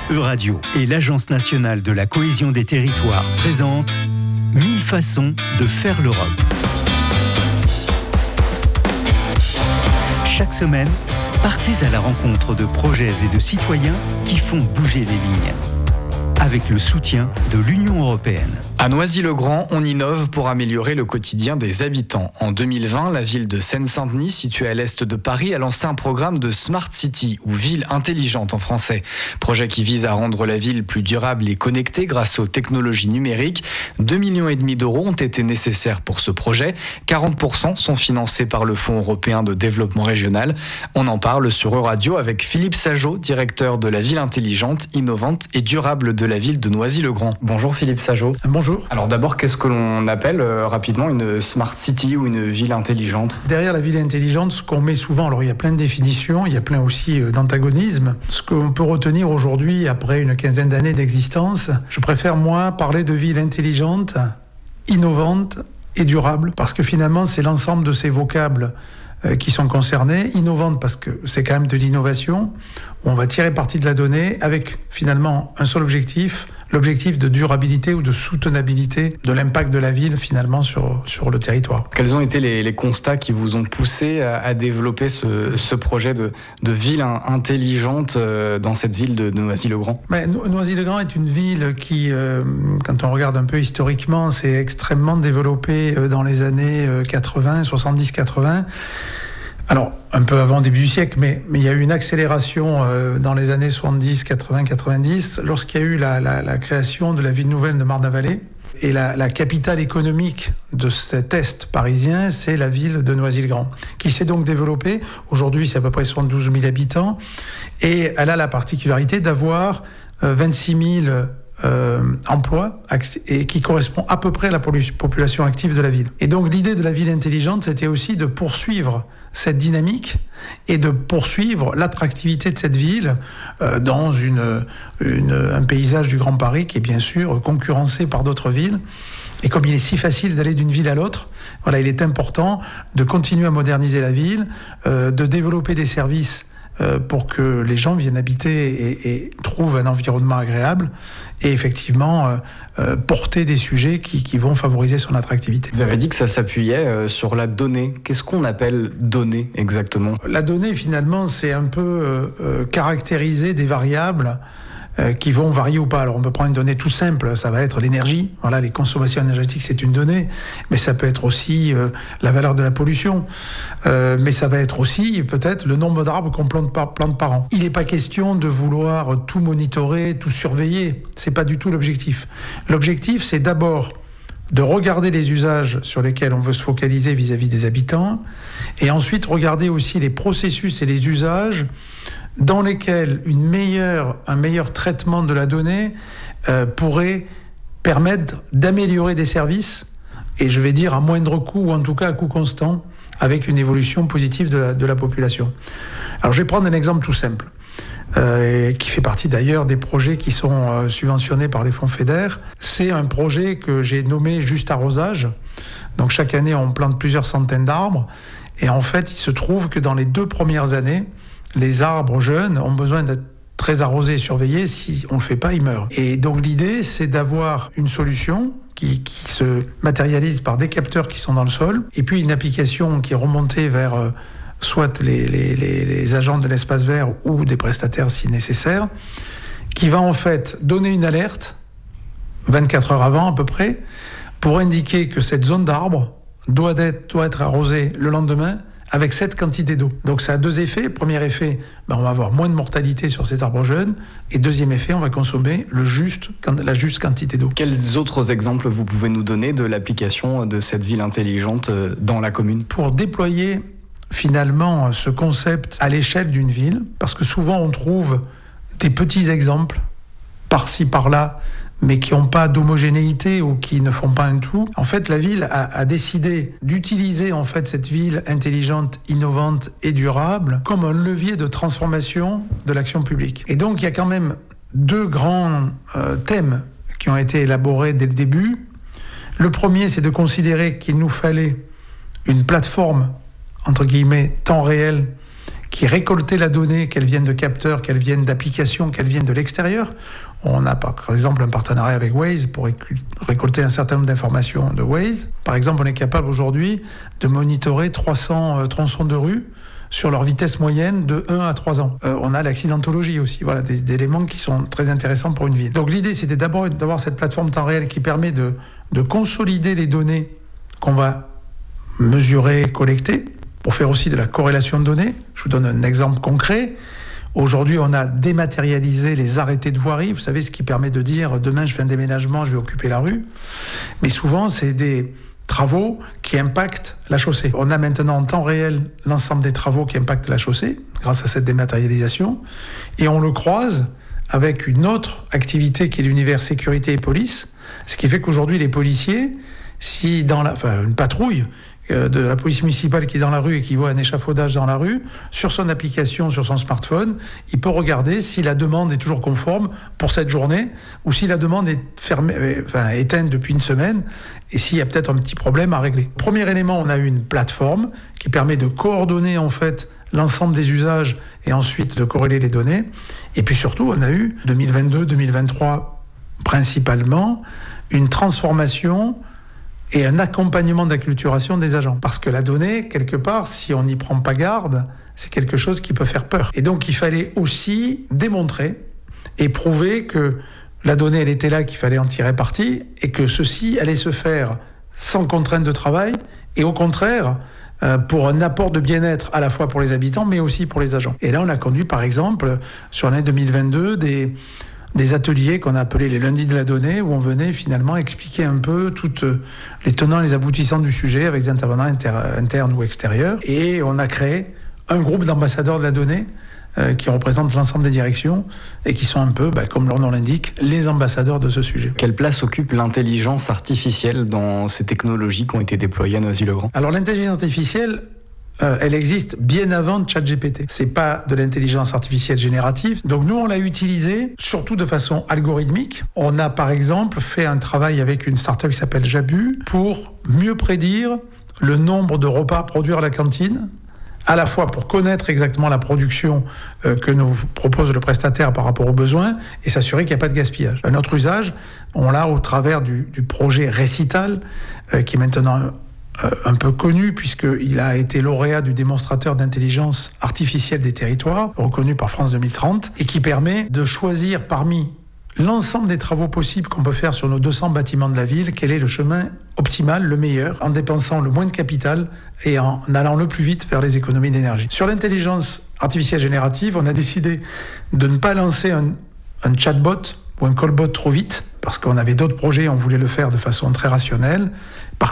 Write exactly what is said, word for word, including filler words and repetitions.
Euradio et l'Agence nationale de la cohésion des territoires présentent mille façons de faire l'Europe. Chaque semaine, partez à la rencontre de projets et de citoyens qui font bouger les lignes. Avec le soutien de l'Union européenne. À Noisy-le-Grand, on innove pour améliorer le quotidien des habitants. En deux mille vingt, la ville de Seine-Saint-Denis, située à l'est de Paris, a lancé un programme de Smart City, ou ville intelligente en français. Projet qui vise à rendre la ville plus durable et connectée grâce aux technologies numériques. deux virgule cinq millions d'euros ont été nécessaires pour ce projet. quarante pour cent sont financés par le Fonds européen de développement régional. On en parle sur Euradio avec Philippe Sageot, directeur de la ville intelligente, innovante et durable de la ville de Noisy-le-Grand. Bonjour Philippe Sageot. Bonjour. Alors d'abord, qu'est-ce que l'on appelle euh, rapidement une smart city ou une ville intelligente ? Derrière la ville intelligente, ce qu'on met souvent, alors il y a plein de définitions, il y a plein aussi euh, d'antagonismes. Ce qu'on peut retenir aujourd'hui, après une quinzaine d'années d'existence, je préfère moi parler de ville intelligente, innovante et durable, parce que finalement c'est l'ensemble de ces vocables euh, qui sont concernés. Innovante parce que c'est quand même de l'innovation, où on va tirer parti de la donnée avec finalement un seul objectif, l'objectif de durabilité ou de soutenabilité de l'impact de la ville finalement sur, sur le territoire. Quels ont été les, les constats qui vous ont poussé à, à développer ce, ce projet de, de ville intelligente euh, dans cette ville de, de Noisy-le-Grand ? Mais Noisy-le-Grand est une ville qui, euh, quand on regarde un peu historiquement, s'est extrêmement développée dans les années quatre-vingts, soixante-dix quatre-vingts. Alors, un peu avant début du siècle, mais, mais il y a eu une accélération euh, dans les années soixante-dix, quatre-vingts, quatre-vingt-dix, lorsqu'il y a eu la, la, la création de la ville nouvelle de Marne-la-Vallée. Et la, la capitale économique de cet est parisien, c'est la ville de Noisy-le-Grand, qui s'est donc développée. Aujourd'hui, c'est à peu près soixante-douze mille habitants. Et elle a la particularité d'avoir euh, vingt-six mille Euh, emploi et qui correspond à peu près à la population active de la ville. Et donc l'idée de la ville intelligente, c'était aussi de poursuivre cette dynamique et de poursuivre l'attractivité de cette ville euh, dans une, une, un paysage du Grand Paris qui est bien sûr concurrencé par d'autres villes. Et comme il est si facile d'aller d'une ville à l'autre, voilà, il est important de continuer à moderniser la ville, euh, de développer des services Euh, pour que les gens viennent habiter et, et trouvent un environnement agréable et effectivement euh, euh, porter des sujets qui, qui vont favoriser son attractivité. Vous avez dit que ça s'appuyait euh, sur la donnée. Qu'est-ce qu'on appelle donnée exactement ? La donnée finalement c'est un peu euh, euh, caractériser des variables euh, qui vont varier ou pas. Alors on peut prendre une donnée tout simple, ça va être l'énergie. Voilà, les consommations énergétiques c'est une donnée, mais ça peut être aussi euh, la valeur de la pollution. Euh, mais ça va être aussi peut-être le nombre d'arbres qu'on plante par, plante par an. Il n'est pas question de vouloir tout monitorer, tout surveiller. C'est pas du tout l'objectif. L'objectif c'est d'abord de regarder les usages sur lesquels on veut se focaliser vis-à-vis des habitants, et ensuite regarder aussi les processus et les usages dans lesquels une meilleure, un meilleur traitement de la donnée euh, pourrait permettre d'améliorer des services, et je vais dire à moindre coût, ou en tout cas à coût constant, avec une évolution positive de la, de la population. Alors je vais prendre un exemple tout simple, euh, qui fait partie d'ailleurs des projets qui sont euh, subventionnés par les fonds FEDER. C'est un projet que j'ai nommé Juste Arrosage. Donc chaque année on plante plusieurs centaines d'arbres, et en fait il se trouve que dans les deux premières années, les arbres jeunes ont besoin d'être très arrosés et surveillés. Si on ne le fait pas, ils meurent. Et donc l'idée, c'est d'avoir une solution qui, qui se matérialise par des capteurs qui sont dans le sol, et puis une application qui est remontée vers euh, soit les, les, les, les agents de l'espace vert ou des prestataires si nécessaire, qui va en fait donner une alerte vingt-quatre heures avant à peu près, pour indiquer que cette zone d'arbre doit être, doit être arrosée le lendemain avec cette quantité d'eau. Donc ça a deux effets. Premier effet, ben on va avoir moins de mortalité sur ces arbres jeunes. Et deuxième effet, on va consommer le juste, la juste quantité d'eau. Quels autres exemples vous pouvez nous donner de l'application de cette ville intelligente dans la commune ? Pour déployer finalement ce concept à l'échelle d'une ville, parce que souvent on trouve des petits exemples par-ci, par-là, mais qui n'ont pas d'homogénéité ou qui ne font pas un tout. En fait, la ville a, a décidé d'utiliser en fait cette ville intelligente, innovante et durable comme un levier de transformation de l'action publique. Et donc, il y a quand même deux grands euh, thèmes qui ont été élaborés dès le début. Le premier, c'est de considérer qu'il nous fallait une plateforme, entre guillemets, temps réel, qui récoltaient la donnée, qu'elle vienne de capteurs, qu'elle vienne d'applications, qu'elle vienne de l'extérieur. On a par exemple un partenariat avec Waze pour récolter un certain nombre d'informations de Waze. Par exemple, on est capable aujourd'hui de monitorer trois cents euh, tronçons de rue sur leur vitesse moyenne de un à trois ans. Euh, on a l'accidentologie aussi, voilà, des, des éléments qui sont très intéressants pour une ville. Donc l'idée, c'était d'abord d'avoir cette plateforme temps réel qui permet de, de consolider les données qu'on va mesurer, collecter, pour faire aussi de la corrélation de données. Je vous donne un exemple concret. Aujourd'hui, on a dématérialisé les arrêtés de voirie. Vous savez, ce qui permet de dire demain, je fais un déménagement, je vais occuper la rue. Mais souvent, c'est des travaux qui impactent la chaussée. On a maintenant en temps réel l'ensemble des travaux qui impactent la chaussée grâce à cette dématérialisation. Et on le croise avec une autre activité qui est l'univers sécurité et police. Ce qui fait qu'aujourd'hui, les policiers, si dans la, enfin, une patrouille, de la police municipale qui est dans la rue et qui voit un échafaudage dans la rue, sur son application, sur son smartphone, il peut regarder si la demande est toujours conforme pour cette journée ou si la demande est fermée, enfin, éteinte depuis une semaine et s'il y a peut-être un petit problème à régler. Premier élément, on a une plateforme qui permet de coordonner en fait l'ensemble des usages et ensuite de corréler les données. Et puis surtout, on a eu deux mille vingt-deux deux mille vingt-trois principalement une transformation et un accompagnement d'acculturation des agents. Parce que la donnée, quelque part, si on n'y prend pas garde, c'est quelque chose qui peut faire peur. Et donc, il fallait aussi démontrer et prouver que la donnée, elle était là, qu'il fallait en tirer parti, et que ceci allait se faire sans contrainte de travail, et au contraire, euh, pour un apport de bien-être à la fois pour les habitants, mais aussi pour les agents. Et là, on a conduit, par exemple, sur l'année deux mille vingt-deux, des... des ateliers qu'on a appelés les lundis de la donnée, où on venait finalement expliquer un peu toutes les tenants et les aboutissants du sujet avec des intervenants inter- internes ou extérieurs. Et on a créé un groupe d'ambassadeurs de la donnée euh, qui représentent l'ensemble des directions et qui sont un peu, bah, comme leur nom l'indique, les ambassadeurs de ce sujet. Quelle place occupe l'intelligence artificielle dans ces technologies qui ont été déployées à Noisy-le-Grand ? Alors l'intelligence artificielle, Euh, elle existe bien avant ChatGPT. C'est pas de l'intelligence artificielle générative. Donc nous, on l'a utilisée surtout de façon algorithmique. On a par exemple fait un travail avec une start-up qui s'appelle Jabu pour mieux prédire le nombre de repas produits à la cantine, à la fois pour connaître exactement la production euh, que nous propose le prestataire par rapport aux besoins et s'assurer qu'il n'y a pas de gaspillage. Un autre usage, on l'a au travers du, du projet Récital, euh, qui est maintenant Euh, un peu connu puisqu'il a été lauréat du démonstrateur d'intelligence artificielle des territoires, reconnu par France deux mille trente, et qui permet de choisir parmi l'ensemble des travaux possibles qu'on peut faire sur nos deux cents bâtiments de la ville, quel est le chemin optimal, le meilleur, en dépensant le moins de capital et en allant le plus vite vers les économies d'énergie. Sur l'intelligence artificielle générative, on a décidé de ne pas lancer un, un chatbot ou un callbot trop vite, parce qu'on avait d'autres projets, on voulait le faire de façon très rationnelle. Par